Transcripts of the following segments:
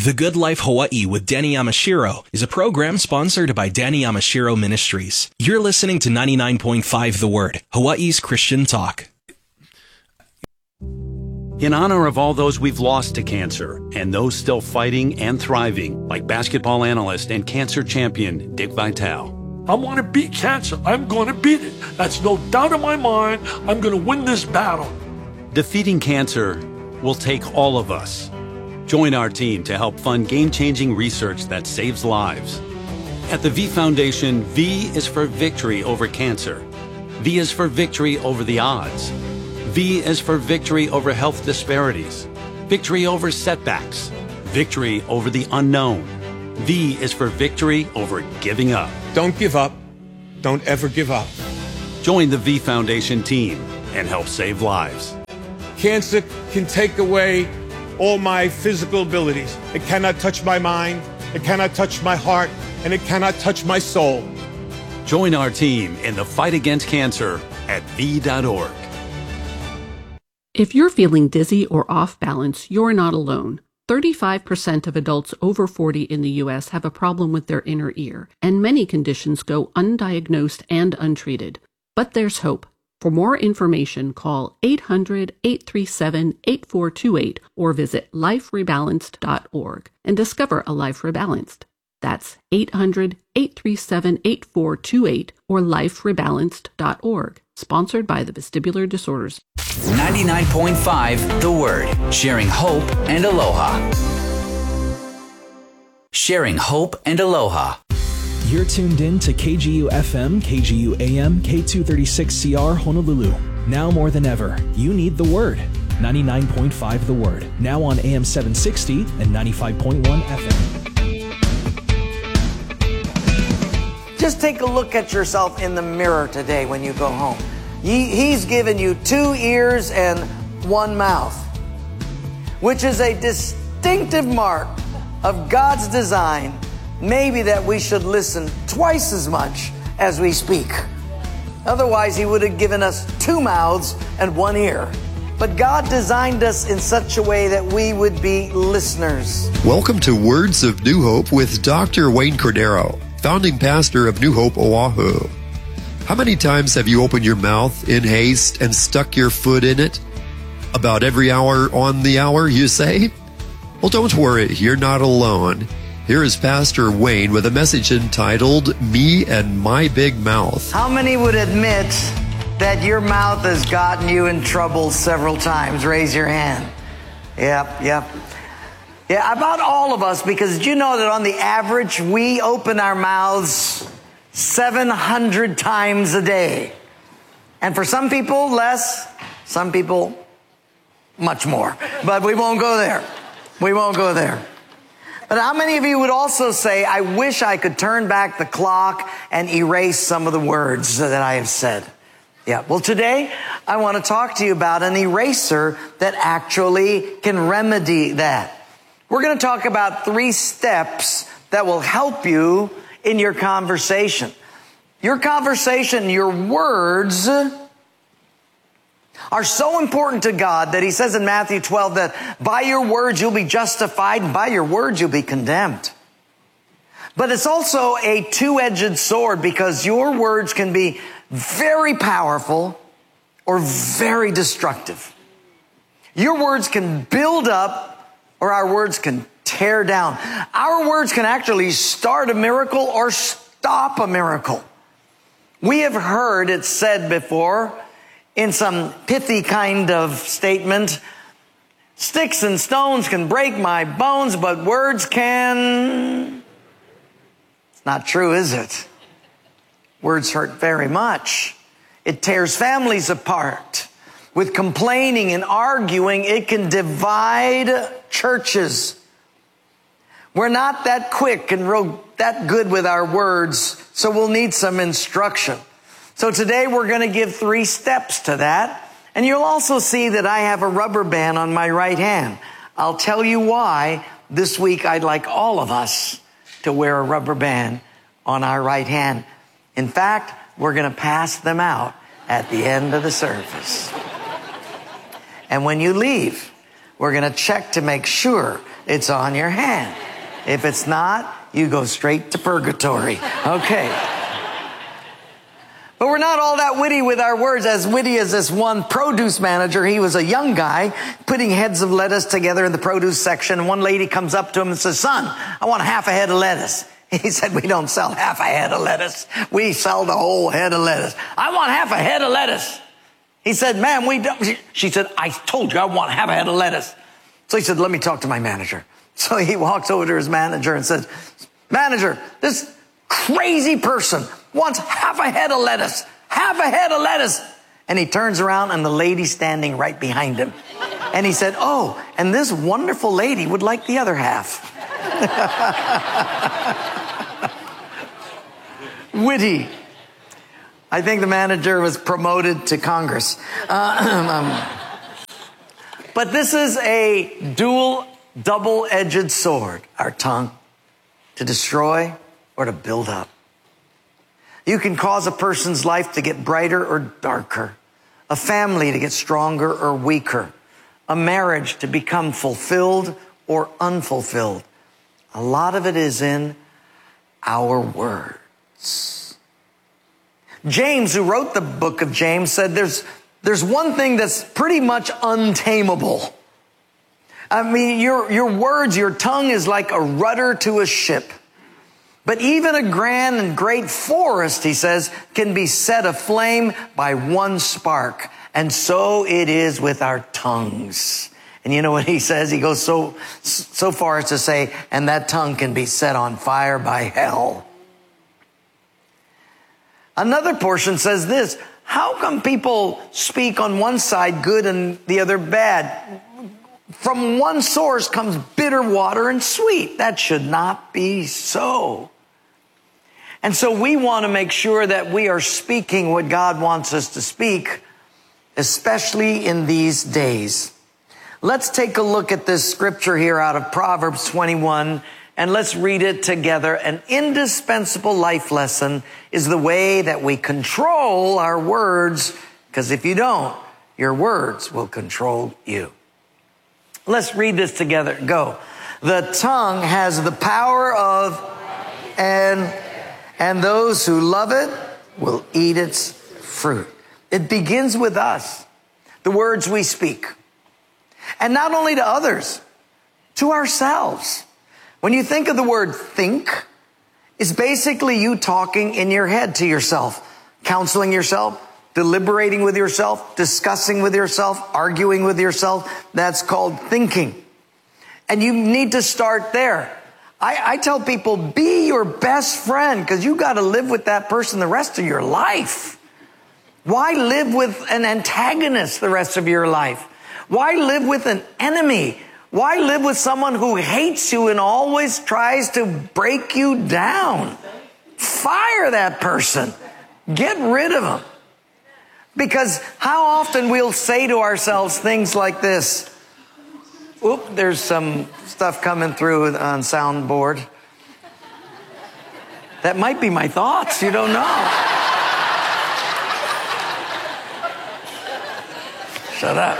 The Good Life Hawaii with Danny Yamashiro is a program sponsored by Danny Yamashiro Ministries. You're listening to 99.5 The Word, Hawaii's Christian talk. In honor of all those we've lost to cancer and those still fighting and thriving, like basketball analyst and cancer champion Dick Vitale. I want to beat cancer. I'm going to beat it. That's no doubt in my mind. I'm going to win this battle. Defeating cancer will take all of us. Join our team to help fund game-changing research that saves lives. At the V Foundation, V is for victory over cancer. V is for victory over the odds. V is for victory over health disparities, victory over setbacks, victory over the unknown. V is for victory over giving up. Don't give up. Don't ever give up. Join the V Foundation team and help save lives. Cancer can take away all my physical abilities. It cannot touch my mind, it cannot touch my heart, and it cannot touch my soul. Join our team in the fight against cancer at V.org. If you're feeling dizzy or off balance, you're not alone. 35% of adults over 40 in the U.S. have a problem with their inner ear, and many conditions go undiagnosed and untreated. But there's hope. For more information, call 800-837-8428 or visit liferebalanced.org and discover a life rebalanced. That's 800-837-8428 or liferebalanced.org. Sponsored by the Vestibular Disorders. 99.5 The Word, sharing hope and aloha. Sharing hope and aloha. You're tuned in to KGU FM, KGU AM, K236CR Honolulu. Now more than ever, you need the Word. 99.5 The Word. Now on AM 760 and 95.1 FM. Just take a look at yourself in the mirror today when you go home. He's given you 2 ears and 1 mouth, which is a distinctive mark of God's design. Maybe that we should listen twice as much as we speak. Otherwise, He would have given us 2 mouths and 1 ear. But God designed us in such a way that we would be listeners. Welcome to Words of New Hope with Dr. Wayne Cordero, founding pastor of New Hope, Oahu. How many times have you opened your mouth in haste and stuck your foot in it? About every hour on the hour, you say? Well, don't worry, you're not alone. Here is Pastor Wayne with a message entitled, Me and My Big Mouth. How many would admit that your mouth has gotten you in trouble several times? Raise your hand. Yep. Yeah, about all of us, because did you know that on the average, we open our mouths 700 times a day. And for some people, less. Some people, much more. But we won't go there. But how many of you would also say, I wish I could turn back the clock and erase some of the words that I have said? Yeah. Well, today I want to talk to you about an eraser that actually can remedy that. We're going to talk about 3 steps that will help you in your conversation. Your conversation, your words are so important to God that He says in Matthew 12 that by your words you'll be justified and by your words you'll be condemned. But it's also a 2-edged sword, because your words can be very powerful or very destructive. Your words can build up or our words can tear down. Our words can actually start a miracle or stop a miracle. We have heard it said before in some pithy kind of statement, sticks and stones can break my bones, but words can... It's not true, is it? Words hurt very much. It tears families apart. With complaining and arguing, it can divide churches. We're not that quick and that good with our words, so we'll need some instruction. So today we're going to give 3 steps to that. And you'll also see that I have a rubber band on my right hand. I'll tell you why this week I'd like all of us to wear a rubber band on our right hand. In fact, we're going to pass them out at the end of the service. And when you leave, We're going to check to make sure it's on your hand. If it's not, you go straight to purgatory. Okay. But we're not all that witty with our words, as witty as this one produce manager. He was a young guy putting heads of lettuce together in the produce section. And one lady comes up to him and says, "Son, I want half a head of lettuce." He said, "We don't sell half a head of lettuce. We sell the whole head of lettuce." "I want half a head of lettuce." He said, "Ma'am, we don't." She said, "I told you I want half a head of lettuce." So he said, "Let me talk to my manager." So he walks over to his manager and says, "Manager, this crazy person wants half a head of lettuce. Half a head of lettuce." And he turns around and the lady's standing right behind him. And he said, "Oh, and this wonderful lady would like the other half." Witty. I think the manager was promoted to Congress. But this is a double-edged sword, our tongue, to destroy or to build up. You can cause a person's life to get brighter or darker, a family to get stronger or weaker, a marriage to become fulfilled or unfulfilled. A lot of it is in our words. James, who wrote the book of James, said there's one thing that's pretty much untamable. I mean, your words, your tongue is like a rudder to a ship. But even a grand and great forest, he says, can be set aflame by one spark. And so it is with our tongues. And you know what he says? He goes so far as to say, and that tongue can be set on fire by hell. Another portion says this: how come people speak on one side good and the other bad? From one source comes bitter water and sweet. That should not be so. And so we want to make sure that we are speaking what God wants us to speak, especially in these days. Let's take a look at this scripture here out of Proverbs 21, and let's read it together. An indispensable life lesson is the way that we control our words, because if you don't, your words will control you. Let's read this together. Go. The tongue has the power of, and those who love it will eat its fruit. It begins with us, the words we speak. And not only to others, to ourselves. When you think of the word think, it's basically you talking in your head to yourself, counseling yourself, deliberating with yourself, discussing with yourself, arguing with yourself. That's called thinking. And you need to start there. I tell people, be your best friend, because you got to live with that person the rest of your life. Why live with an antagonist the rest of your life? Why live with an enemy? Why live with someone who hates you and always tries to break you down? Fire that person. Get rid of them. Because how often we'll say to ourselves things like this. Oop, there's some stuff coming through on soundboard. That might be my thoughts. You don't know. Shut up.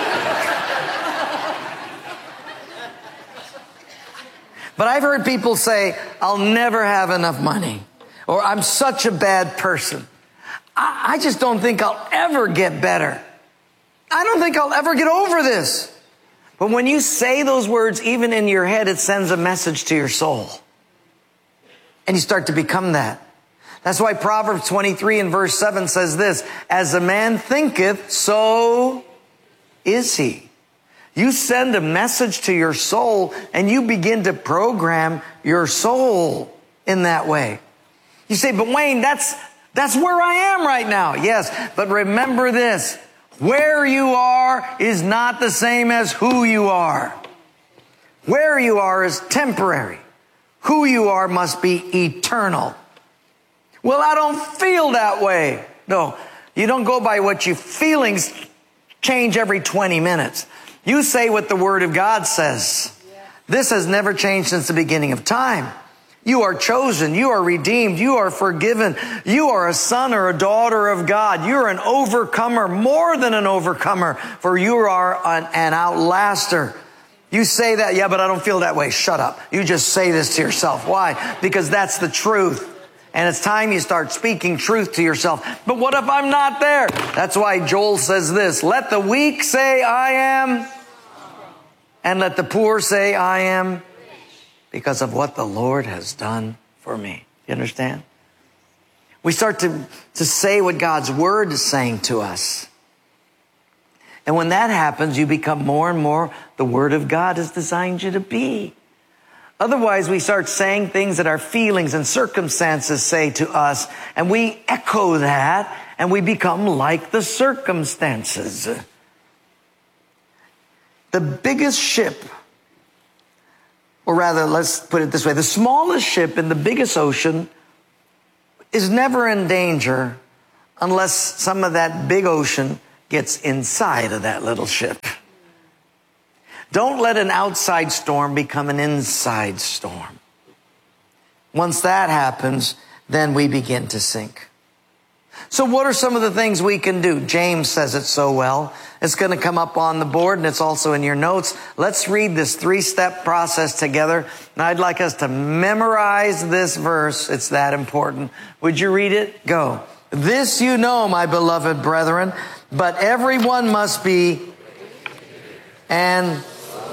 But I've heard people say, I'll never have enough money. Or I'm such a bad person. I just don't think I'll ever get better. I don't think I'll ever get over this. But when you say those words, even in your head, it sends a message to your soul. And you start to become that. That's why Proverbs 23 and verse 7 says this: as a man thinketh, so is he. You send a message to your soul and you begin to program your soul in that way. You say, but Wayne, that's where I am right now. Yes, but remember this. Where you are is not the same as who you are. Where you are is temporary. Who you are must be eternal. Well, I don't feel that way. No, you don't go by what your feelings change every 20 minutes. You say what the Word of God says. This has never changed since the beginning of time. You are chosen. You are redeemed. You are forgiven. You are a son or a daughter of God. You're an overcomer, more than an overcomer, for you are an outlaster. You say that, yeah, but I don't feel that way. Shut up. You just say this to yourself. Why? Because that's the truth. And it's time you start speaking truth to yourself. But what if I'm not there? That's why Joel says this, let the weak say, I am, and let the poor say, I am, because of what the Lord has done for me. You understand? We start to say what God's word is saying to us. And when that happens, you become more and more the word of God has designed you to be. Otherwise, we start saying things that our feelings and circumstances say to us, and we echo that, and we become like the circumstances. The biggest ship, or rather, let's put it this way, the smallest ship in the biggest ocean is never in danger unless some of that big ocean gets inside of that little ship. Don't let an outside storm become an inside storm. Once that happens, then we begin to sink. So what are some of the things we can do? James says it so well. It's going to come up on the board, and it's also in your notes. Let's read this 3-step process together. And I'd like us to memorize this verse. It's that important. Would you read it? Go. This you know, my beloved brethren, but everyone must be and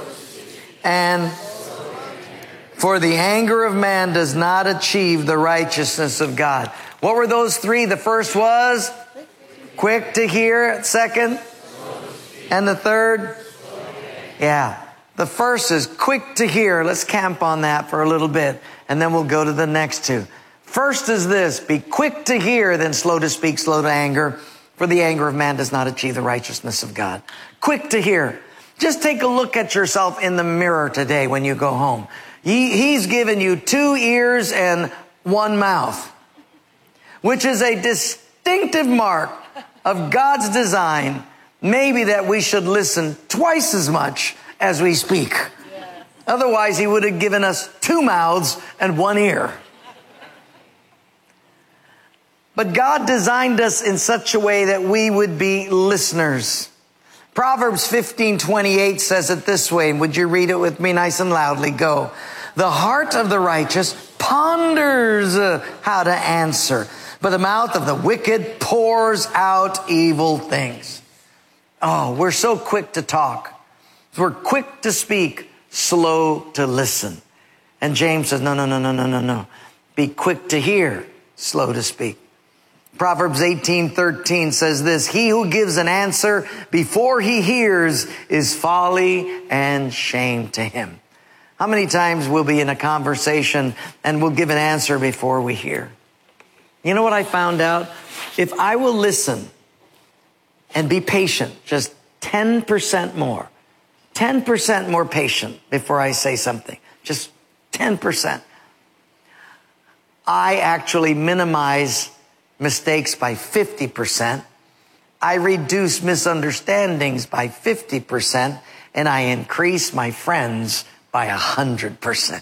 for the anger of man does not achieve the righteousness of God. What were those 3? The first was quick to hear. Second, and the third, yeah. The first is quick to hear. Let's camp on that for a little bit, and then we'll go to the next 2. First is this: be quick to hear, then slow to speak, slow to anger. For the anger of man does not achieve the righteousness of God. Quick to hear. Just take a look at yourself in the mirror today when you go home. He's given you 2 ears and 1 mouth, which is a distinctive mark of God's design, maybe that we should listen twice as much as we speak. Yes. Otherwise, he would have given us 2 mouths and 1 ear. But God designed us in such a way that we would be listeners. Proverbs 15:28 says it this way. Would you read it with me nice and loudly? Go. The heart of the righteous ponders how to answer, but the mouth of the wicked pours out evil things. Oh, we're so quick to talk. We're quick to speak, slow to listen. And James says, no. Be quick to hear, slow to speak. Proverbs 18:13 says this: he who gives an answer before he hears is folly and shame to him. How many times we'll be in a conversation and we'll give an answer before we hear? You know what I found out? If I will listen and be patient, just 10% more patient before I say something, just 10%, I actually minimize mistakes by 50%. I reduce misunderstandings by 50%, and I increase my friends by 100%.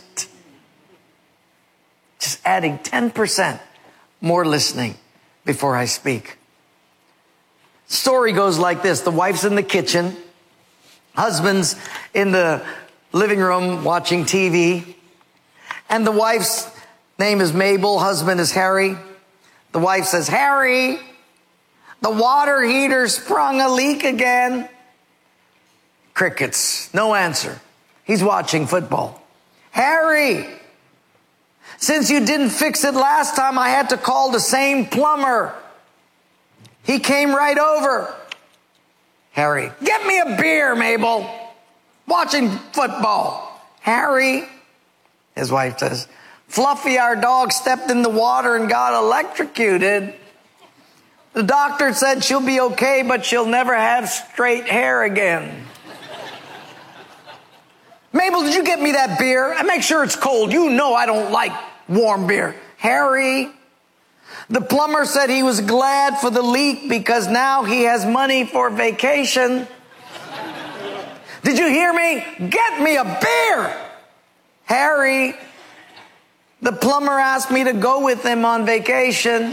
Just adding 10% more listening before I speak. Story goes like this. The wife's in the kitchen. Husband's in the living room watching TV. And the wife's name is Mabel. Husband is Harry. The wife says, Harry, the water heater sprung a leak again. Crickets. No answer. He's watching football. Harry, since you didn't fix it last time, I had to call the same plumber. He came right over. Harry, get me a beer, Mabel. Watching football. Harry, his wife says, Fluffy, our dog, stepped in the water and got electrocuted. The doctor said she'll be okay, but she'll never have straight hair again. Mabel, did you get me that beer? And make sure it's cold. You know I don't like warm beer. Harry, the plumber said he was glad for the leak because now he has money for vacation. Did you hear me? Get me a beer. Harry, The plumber asked me to go with him on vacation.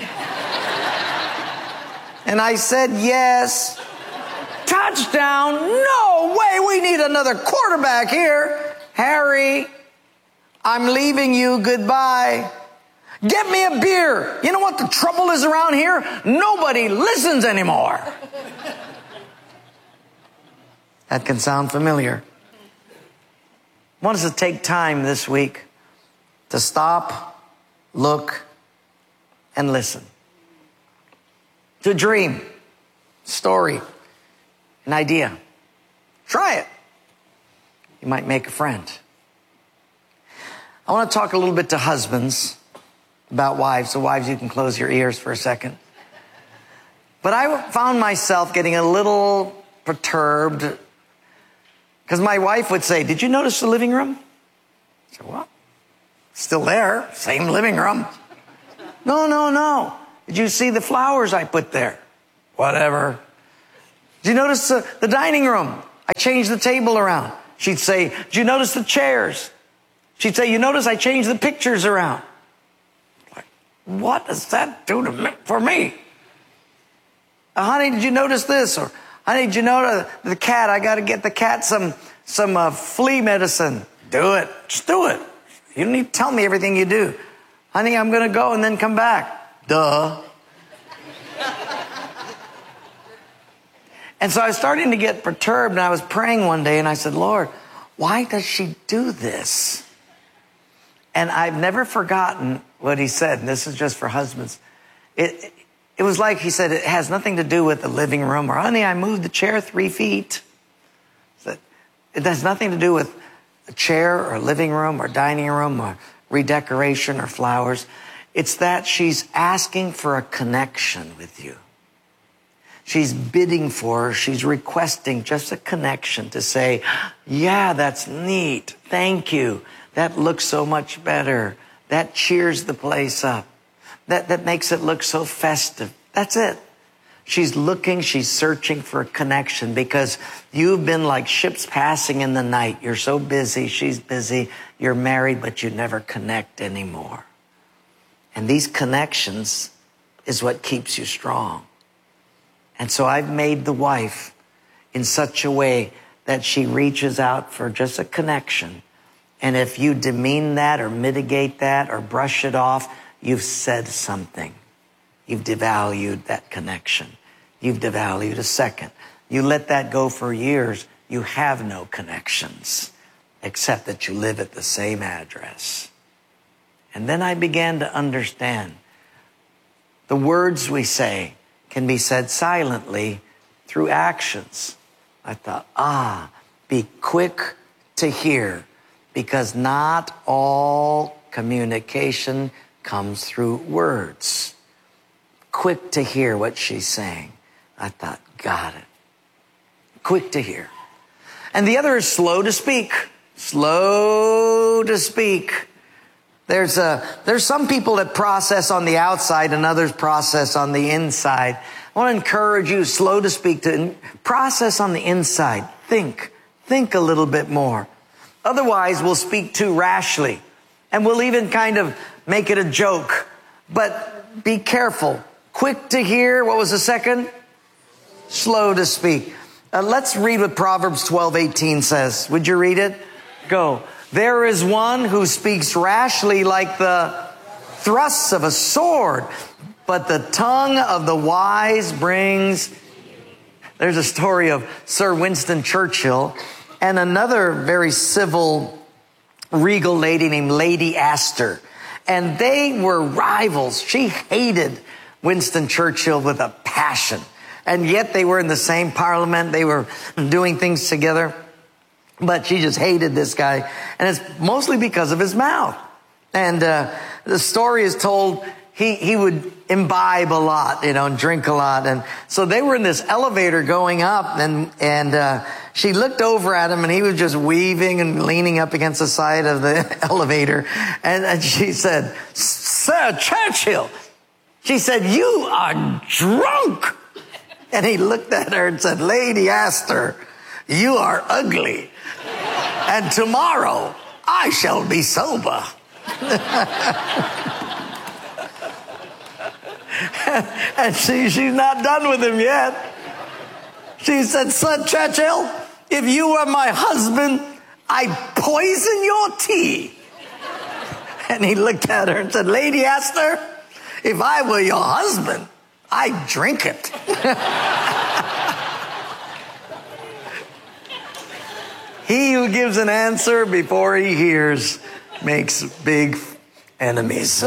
And I said yes. Touchdown? No way, we need another quarterback here. Harry, I'm leaving you, goodbye. Get me a beer. You know what the trouble is around here? Nobody listens anymore. That can sound familiar. I want us to take time this week to stop, look, and listen. To dream, story, an idea. Try it. You might make a friend. I want to talk a little bit to husbands about wives. So wives, you can close your ears for a second. But I found myself getting a little perturbed because my wife would say, did you notice the living room? I said, what? Still there, same living room. No. Did you see the flowers I put there? Whatever. Did you notice the dining room? I changed the table around. She'd say, did you notice the chairs? She'd say, you notice I changed the pictures around. Like, what does that do for me? Honey, did you notice this? Or, honey, did you notice the cat? I got to get the cat some flea medicine. Do it. Just do it. You don't need to tell me everything you do. Honey, I'm going to go and then come back. Duh. And so I was starting to get perturbed, and I was praying one day, and I said, Lord, why does she do this? And I've never forgotten what he said, and this is just for husbands. It was like he said, it has nothing to do with the living room, or, honey, I moved the chair 3 feet. It has nothing to do with a chair or a living room or dining room or redecoration or flowers. It's that she's asking for a connection with you. She's bidding for, she's requesting just a connection to say, yeah, that's neat. Thank you. That looks so much better. That cheers the place up. That makes it look so festive. That's it. She's looking, she's searching for a connection because you've been like ships passing in the night. You're so busy, she's busy. You're married, but you never connect anymore. And these connections is what keeps you strong. And so I've made the wife in such a way that she reaches out for just a connection. And if you demean that or mitigate that or brush it off, you've said something. You've devalued that connection. You've devalued a second. You let that go for years, you have no connections, except that you live at the same address. And then I began to understand the words we say can be said silently through actions. I thought, be quick to hear, because not all communication comes through words. Quick to hear what she's saying. I thought, got it. Quick to hear. And the other is slow to speak. Slow to speak. There's some people that process on the outside and others process on the inside. I want to encourage you, slow to speak, to process on the inside. Think a little bit more. Otherwise, we'll speak too rashly. And we'll even kind of make it a joke. But be careful. Quick to hear. What was the second? Slow to speak. Let's read what Proverbs 12:18 says. Would you read it? Go. There is one who speaks rashly like the thrusts of a sword, but the tongue of the wise brings... There's a story of Sir Winston Churchill and another very civil, regal lady named Lady Astor. And they were rivals. She hated Winston Churchill with a passion. And yet they were in the same parliament. They were doing things together. But she just hated this guy. And it's mostly because of his mouth. And the story is told he would imbibe a lot, and drink a lot. And so they were in this elevator going up, and she looked over at him, and he was just weaving and leaning up against the side of the elevator. And she said, Sir Churchill, she said, you are drunk. And he looked at her and said, Lady Astor, you are ugly. And tomorrow I shall be sober. And she's not done with him yet. She said, "Son Churchill, if you were my husband, I'd poison your tea." And he looked at her and said, "Lady Esther, if I were your husband, I'd drink it." He who gives an answer before he hears makes big enemies.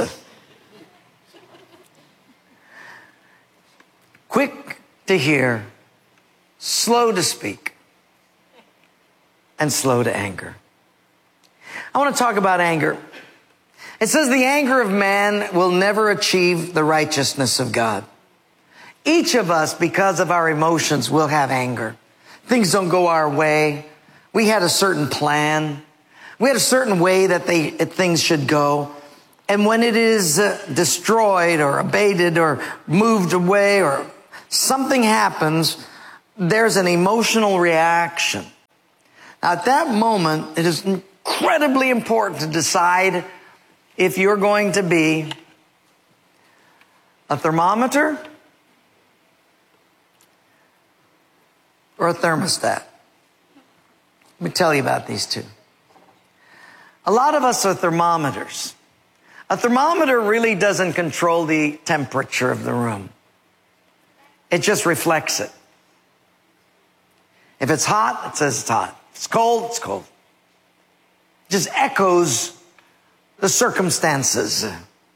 Quick to hear, slow to speak, and slow to anger. I want to talk about anger. It says the anger of man will never achieve the righteousness of God. Each of us, because of our emotions, will have anger. Things don't go our way. We had a certain plan. We had a certain way that things should go. And when it is destroyed or abated or moved away or something happens, there's an emotional reaction. Now, at that moment, it is incredibly important to decide if you're going to be a thermometer or a thermostat. Let me tell you about these two. A lot of us are thermometers. A thermometer really doesn't control the temperature of the room. It just reflects it. If it's hot, it says it's hot. If it's cold, it's cold. It just echoes the circumstances.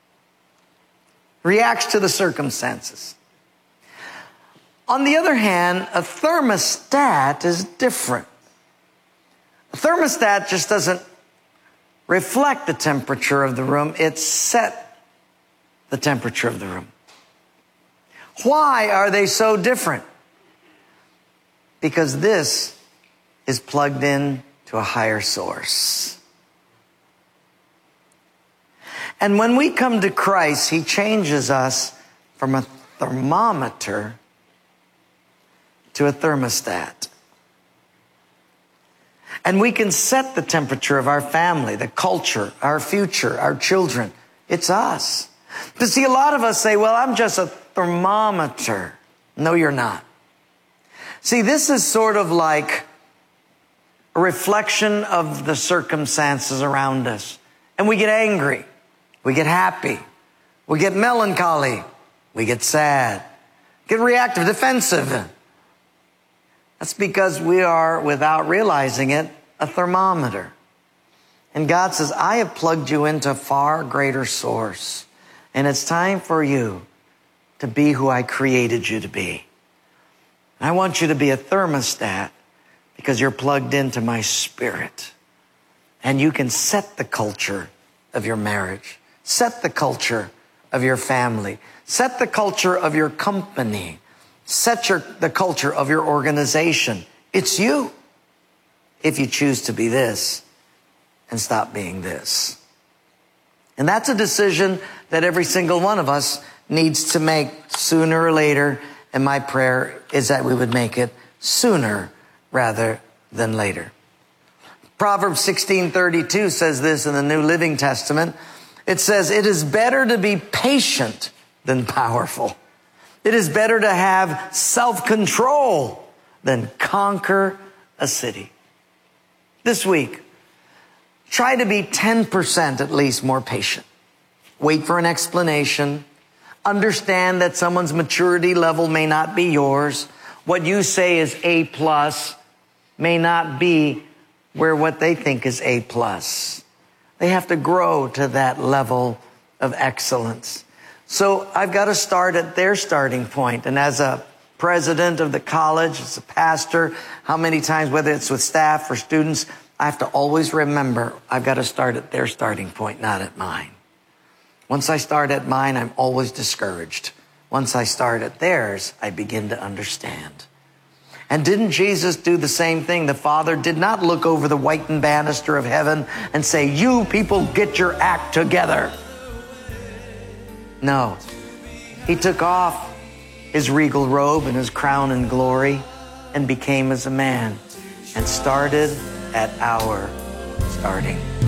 Reacts to the circumstances. On the other hand, a thermostat is different. A thermostat just doesn't reflect the temperature of the room. It sets the temperature of the room. Why are they so different? Because this is plugged in to a higher source. And when we come to Christ, He changes us from a thermometer to a thermostat. And we can set the temperature of our family, the culture, our future, our children. It's us. But see, a lot of us say, well, I'm just a thermometer. No, you're not. See, this is sort of like a reflection of the circumstances around us. And we get angry. We get happy. We get melancholy. We get sad. Get reactive, defensive. That's because we are, without realizing it, a thermometer. And God says, I have plugged you into a far greater source. And it's time for you to be who I created you to be. I want you to be a thermostat because you're plugged into my spirit. And you can set the culture of your marriage. Set the culture of your family. Set the culture of your company. Set the culture of your organization. It's you. If you choose to be this and stop being this. And that's a decision that every single one of us needs to make sooner or later. And my prayer is that we would make it sooner rather than later. Proverbs 16:32 says this in the New Living Testament. It says, it is better to be patient than powerful. It is better to have self-control than conquer a city. This week, try to be 10% at least more patient. Wait for an explanation. Understand that someone's maturity level may not be yours. What you say is A+ may not be where what they think is A+. They have to grow to that level of excellence. So I've got to start at their starting point. And as a president of the college, as a pastor, how many times, whether it's with staff or students, I have to always remember I've got to start at their starting point, not at mine. Once I start at mine, I'm always discouraged. Once I start at theirs, I begin to understand. And didn't Jesus do the same thing? The Father did not look over the whitened banister of heaven and say, you people get your act together. No. He took off his regal robe and his crown and glory and became as a man and started at our starting